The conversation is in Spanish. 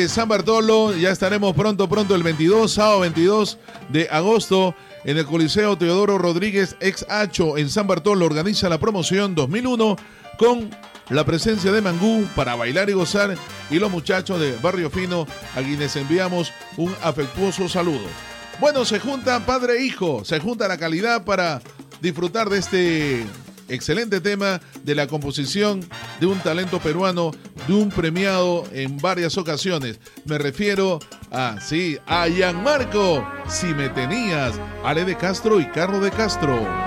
de San Bartolo. Ya estaremos pronto el 22, sábado 22 de agosto, en el Coliseo Teodoro Rodríguez ex Hacho en San Bartolo. Organiza la promoción 2001 con la presencia de Mangú para bailar y gozar, y los muchachos de Barrio Fino, a quienes enviamos un afectuoso saludo. Bueno, se junta padre e hijo, se junta la calidad para disfrutar de este excelente tema de la composición de un talento peruano, de un premiado en varias ocasiones. Me refiero a Gianmarco, Si Me Tenías, Ale de Castro y Carlos de Castro.